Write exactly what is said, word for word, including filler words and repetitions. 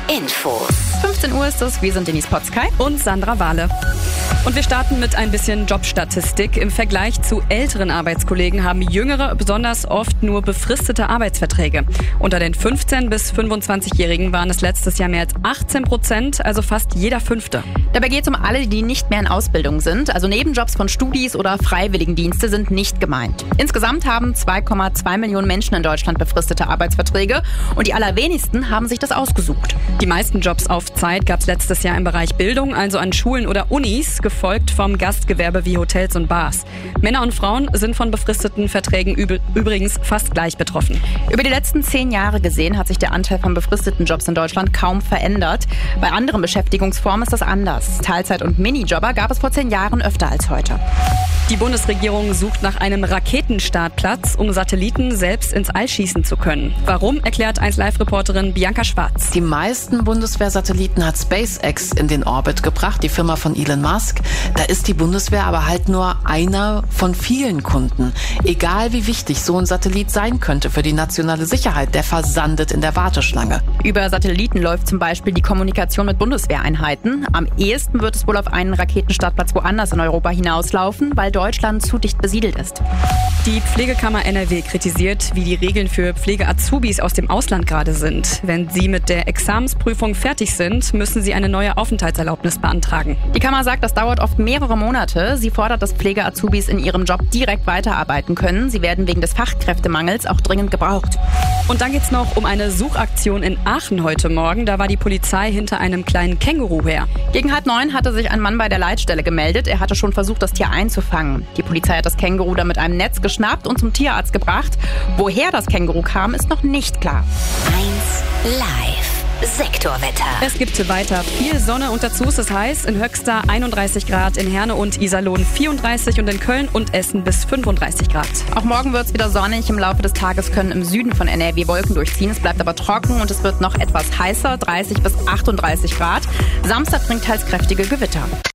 Infos. fünfzehn Uhr ist es, wir sind Denise Potzkei und Sandra Wahle. Und wir starten mit ein bisschen Jobstatistik. Im Vergleich zu älteren Arbeitskollegen haben Jüngere besonders oft nur befristete Arbeitsverträge. Unter den fünfzehn- bis fünfundzwanzigjährigen waren es letztes Jahr mehr als achtzehn Prozent, also fast jeder Fünfte. Dabei geht es um alle, die nicht mehr in Ausbildung sind. Also Nebenjobs von Studis oder Freiwilligendienste sind nicht gemeint. Insgesamt haben zwei Komma zwei Millionen Menschen in Deutschland befristete Arbeitsverträge und die allerwenigsten haben sich das ausgesucht. Die meisten Jobs auf Zeit gab es letztes Jahr im Bereich Bildung, also an Schulen oder Unis, gefolgt vom Gastgewerbe wie Hotels und Bars. Männer und Frauen sind von befristeten Verträgen übrigens fast gleich betroffen. Über die letzten zehn Jahre gesehen hat sich der Anteil von befristeten Jobs in Deutschland kaum verändert. Bei anderen Beschäftigungsformen ist das anders. Teilzeit- und Minijobber gab es vor zehn Jahren öfter als heute. Die Bundesregierung sucht nach einem Raketenstartplatz, um Satelliten selbst ins All schießen zu können. Warum, erklärt eins Live-Reporterin Bianca Schwarz. Die meisten Bundeswehrsatelliten hat SpaceX in den Orbit gebracht, die Firma von Elon Musk. Da ist die Bundeswehr aber halt nur einer von vielen Kunden. Egal wie wichtig so ein Satellit sein könnte für die nationale Sicherheit, der versandet in der Warteschlange. Über Satelliten läuft zum Beispiel die Kommunikation mit Bundeswehreinheiten. Am ehesten wird es wohl auf einen Raketenstartplatz woanders in Europa hinauslaufen, weil Deutschland zu dicht besiedelt ist. Die Pflegekammer N R W kritisiert, wie die Regeln für Pflege-Azubis aus dem Ausland gerade sind. Wenn sie mit der Examensprüfung fertig sind, müssen sie eine neue Aufenthaltserlaubnis beantragen. Die Kammer sagt, das dauert oft mehrere Monate. Sie fordert, dass Pflege-Azubis in ihrem Job direkt weiterarbeiten können. Sie werden wegen des Fachkräftemangels auch dringend gebraucht. Und dann geht's noch um eine Suchaktion in Aachen heute Morgen. Da war die Polizei hinter einem kleinen Känguru her. Gegen halb neun hatte sich ein Mann bei der Leitstelle gemeldet. Er hatte schon versucht, das Tier einzufangen. Die Polizei hat das Känguru dann mit einem Netz geschnappt und zum Tierarzt gebracht. Woher das Känguru kam, ist noch nicht klar. eins Live. Sektorwetter. Es gibt weiter viel Sonne und dazu ist es heiß. In Höxter einunddreißig Grad, in Herne und Iserlohn vierunddreißig und in Köln und Essen bis fünfunddreißig Grad. Auch morgen wird es wieder sonnig. Im Laufe des Tages können im Süden von N R W Wolken durchziehen. Es bleibt aber trocken und es wird noch etwas heißer, dreißig bis achtunddreißig Grad. Samstag bringt teils kräftige Gewitter.